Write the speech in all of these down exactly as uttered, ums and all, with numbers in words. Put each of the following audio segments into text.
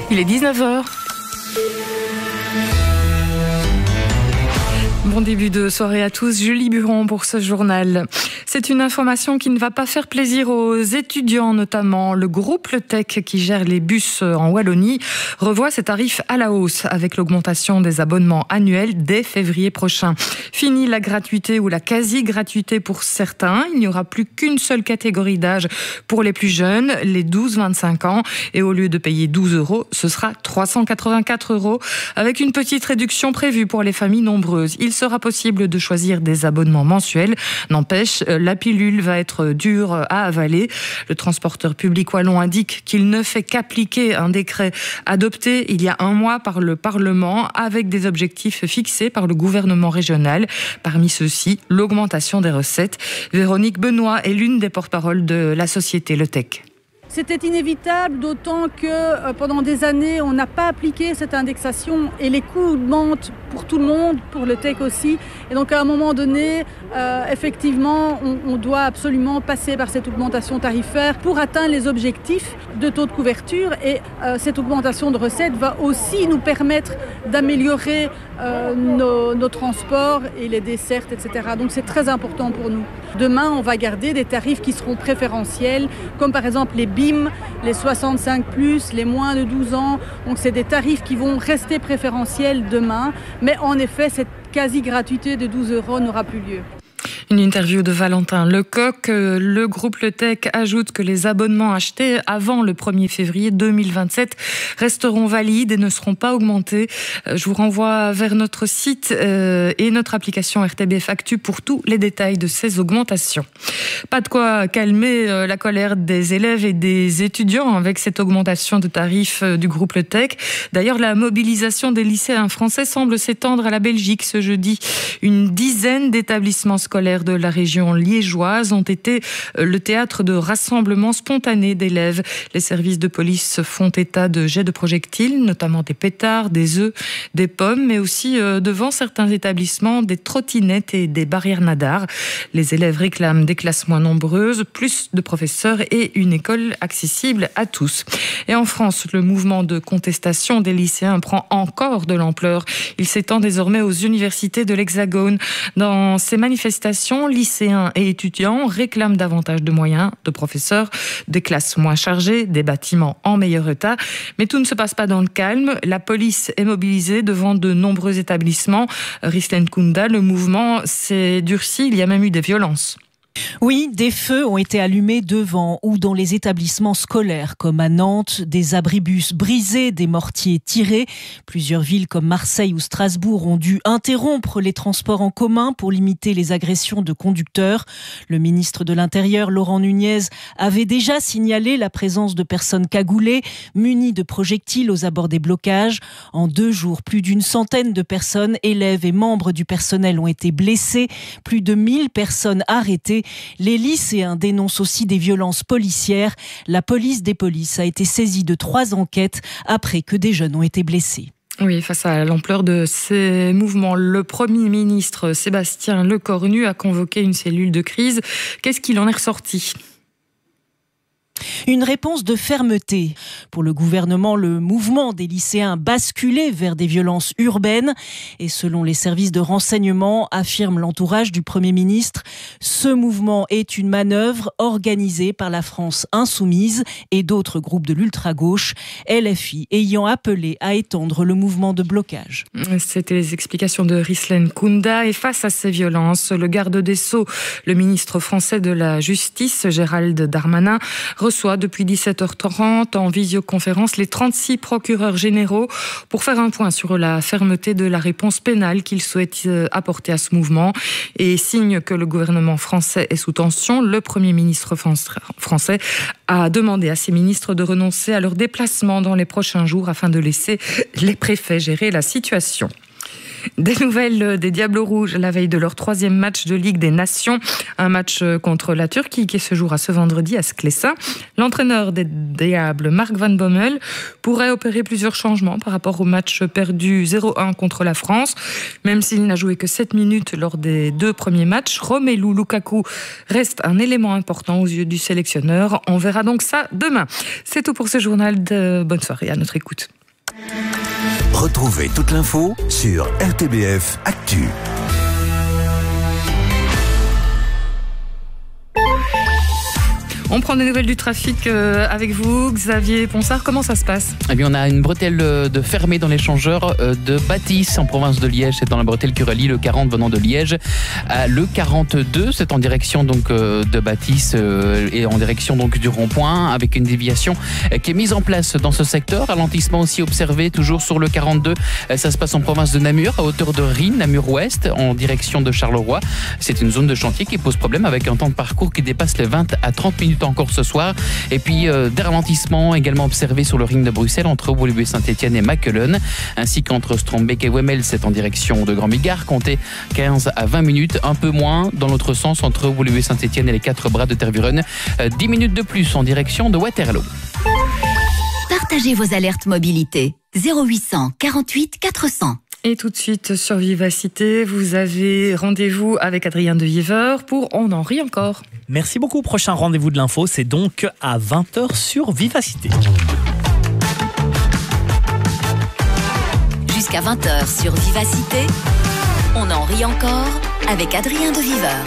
Il est dix-neuf heures. Bon début de soirée à tous, Julie Buron pour ce journal. C'est une information qui ne va pas faire plaisir aux étudiants notamment. Le groupe Le Tech qui gère les bus en Wallonie revoit ses tarifs à la hausse avec l'augmentation des abonnements annuels dès février prochain. Fini la gratuité ou la quasi-gratuité pour certains. Il n'y aura plus qu'une seule catégorie d'âge pour les plus jeunes, les douze vingt-cinq ans. Et au lieu de payer douze euros, ce sera trois cent quatre-vingt-quatre euros avec une petite réduction prévue pour les familles nombreuses. Il sera possible de choisir des abonnements mensuels. N'empêche, la pilule va être dure à avaler. Le transporteur public wallon indique qu'il ne fait qu'appliquer un décret adopté il y a un mois par le Parlement avec des objectifs fixés par le gouvernement régional. Parmi ceux-ci, l'augmentation des recettes. Véronique Benoît est l'une des porte-paroles de la société Le Tech. C'était inévitable, d'autant que euh, pendant des années, on n'a pas appliqué cette indexation et les coûts augmentent pour tout le monde, pour le Tech aussi. Et donc à un moment donné, euh, effectivement, on, on doit absolument passer par cette augmentation tarifaire pour atteindre les objectifs de taux de couverture. Et euh, cette augmentation de recettes va aussi nous permettre d'améliorer euh, nos, nos transports et les dessertes, et cetera. Donc c'est très important pour nous. Demain, on va garder des tarifs qui seront préférentiels, comme par exemple les B I M, les soixante-cinq plus, les moins de douze ans. Donc c'est des tarifs qui vont rester préférentiels demain. Mais en effet, cette quasi-gratuité de douze euros n'aura plus lieu. Une interview de Valentin Lecoq. Le groupe Le Tech ajoute que les abonnements achetés avant le premier février deux mille vingt-sept resteront valides et ne seront pas augmentés. Je vous renvoie vers notre site et notre application R T B F Actu pour tous les détails de ces augmentations. Pas de quoi calmer la colère des élèves et des étudiants avec cette augmentation de tarifs du groupe Le Tech. D'ailleurs, la mobilisation des lycéens français semble s'étendre à la Belgique ce jeudi. Une dizaine d'établissements scolaires de la région liégeoise ont été le théâtre de rassemblements spontanés d'élèves. Les services de police font état de jets de projectiles, notamment des pétards, des œufs, des pommes, mais aussi devant certains établissements des trottinettes et des barrières nadars. Les élèves réclament des classes moins nombreuses, plus de professeurs et une école accessible à tous. Et en France, le mouvement de contestation des lycéens prend encore de l'ampleur. Il s'étend désormais aux universités de l'Hexagone. Dans ces manifestations, lycéens et étudiants réclament davantage de moyens, de professeurs, des classes moins chargées, des bâtiments en meilleur état. Mais tout ne se passe pas dans le calme. La police est mobilisée devant de nombreux établissements. Rislen Kunda, le mouvement s'est durci, il y a même eu des violences. Oui, des feux ont été allumés devant ou dans les établissements scolaires, comme à Nantes, des abribus brisés, des mortiers tirés. Plusieurs villes comme Marseille ou Strasbourg ont dû interrompre les transports en commun pour limiter les agressions de conducteurs. Le ministre de l'Intérieur, Laurent Nunez, avait déjà signalé la présence de personnes cagoulées, munies de projectiles aux abords des blocages. En deux jours, plus d'une centaine de personnes, élèves et membres du personnel ont été blessés, plus de mille personnes arrêtées. Les lycéens dénoncent aussi des violences policières. La police des polices a été saisie de trois enquêtes après que des jeunes ont été blessés. Oui, face à l'ampleur de ces mouvements, le Premier ministre Sébastien Lecornu a convoqué une cellule de crise. Qu'est-ce qu'il en est ressorti ? Une réponse de fermeté. Pour le gouvernement, le mouvement des lycéens basculait vers des violences urbaines. Et selon les services de renseignement, affirme l'entourage du Premier ministre, ce mouvement est une manœuvre organisée par la France insoumise et d'autres groupes de l'ultra-gauche, L F I ayant appelé à étendre le mouvement de blocage. C'était les explications de Rislen Kunda. Et face à ces violences, le garde des Sceaux, le ministre français de la Justice, Gérald Darmanin, reçoit depuis dix-sept heures trente en visioconférence les trente-six procureurs généraux pour faire un point sur la fermeté de la réponse pénale qu'ils souhaitent apporter à ce mouvement. Et signe que le gouvernement français est sous tension, le Premier ministre français a demandé à ses ministres de renoncer à leur déplacement dans les prochains jours afin de laisser les préfets gérer la situation. Des nouvelles des Diables Rouges la veille de leur troisième match de Ligue des Nations. Un match contre la Turquie qui se jouera ce vendredi à Sclessin. L'entraîneur des Diables, Mark Van Bommel, pourrait opérer plusieurs changements par rapport au match perdu zéro un contre la France. Même s'il n'a joué que sept minutes lors des deux premiers matchs, Romelu Lukaku reste un élément important aux yeux du sélectionneur. On verra donc ça demain. C'est tout pour ce journal. De bonne soirée à notre écoute. Retrouvez toute l'info sur R T B F Actu. On prend des nouvelles du trafic avec vous, Xavier Ponsard. Comment ça se passe ? Eh bien, on a une bretelle de fermée dans l'échangeur de Bâtisse en province de Liège. C'est dans la bretelle qui relie le quarante venant de Liège. Le quarante-deux, c'est en direction donc de Bâtisse et en direction donc du rond-point avec une déviation qui est mise en place dans ce secteur. Ralentissement aussi observé toujours sur le quarante-deux. Ça se passe en province de Namur à hauteur de Rhine, Namur-Ouest en direction de Charleroi. C'est une zone de chantier qui pose problème avec un temps de parcours qui dépasse les vingt à trente minutes encore ce soir. Et puis euh, des ralentissements également observés sur le ring de Bruxelles entre Woluwe-Saint-Étienne et Makelen, ainsi qu'entre Strombeek et Wemmel, c'est en direction de Grand-Bigard. Comptez quinze à vingt minutes, un peu moins dans l'autre sens entre Woluwe-Saint-Étienne et les quatre bras de Tervuren. Euh, dix minutes de plus en direction de Waterloo. Partagez vos alertes mobilité. zéro huit cent quarante-huit quatre cents. Et tout de suite sur Vivacité, vous avez rendez-vous avec Adrien de Viver pour On en rit encore. Merci beaucoup. Prochain rendez-vous de l'info, c'est donc à vingt heures sur Vivacité. Jusqu'à vingt heures sur Vivacité, On en rit encore avec Adrien de Viver.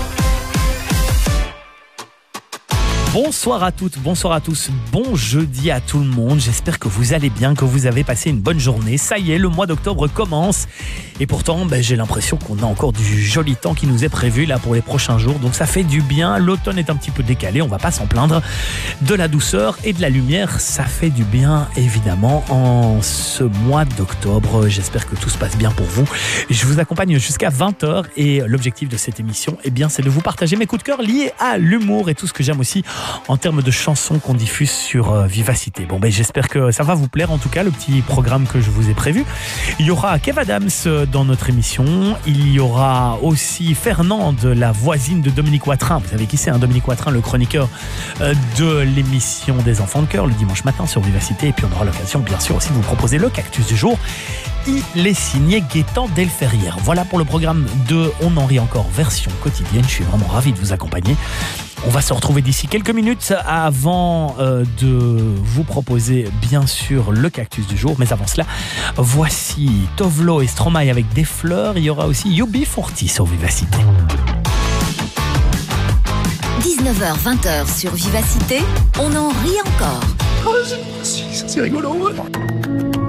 Bonsoir à toutes, bonsoir à tous, bon jeudi à tout le monde. J'espère que vous allez bien, que vous avez passé une bonne journée. Ça y est, le mois d'octobre commence. Et pourtant, ben, j'ai l'impression qu'on a encore du joli temps qui nous est prévu là pour les prochains jours. Donc ça fait du bien. L'automne est un petit peu décalé, on va pas s'en plaindre. De la douceur et de la lumière, ça fait du bien évidemment en ce mois d'octobre. J'espère que tout se passe bien pour vous. Je vous accompagne jusqu'à vingt heures et l'objectif de cette émission, eh bien, c'est de vous partager mes coups de cœur liés à l'humour et tout ce que j'aime aussi en termes de chansons qu'on diffuse sur euh, Vivacité. Bon, ben, j'espère que ça va vous plaire, en tout cas, le petit programme que je vous ai prévu. Il y aura Kev Adams dans notre émission. Il y aura aussi Fernande, la voisine de Dominique Watrin. Vous savez qui c'est, hein, Dominique Watrin, le chroniqueur euh, de l'émission des Enfants de Cœur, le dimanche matin sur Vivacité. Et puis, on aura l'occasion, bien sûr, aussi de vous proposer le cactus du jour. Il est signé Gaëtan Delferrière. Voilà pour le programme de On en rit encore, version quotidienne. Je suis vraiment ravi de vous accompagner. On va se retrouver d'ici quelques minutes avant euh, de vous proposer bien sûr le cactus du jour. Mais avant cela, voici Tovlo et Stromae avec des fleurs. Il y aura aussi U B quarante sur Vivacité. dix-neuf heures vingt sur Vivacité, On en rit encore. Oh, c'est, c'est rigolo.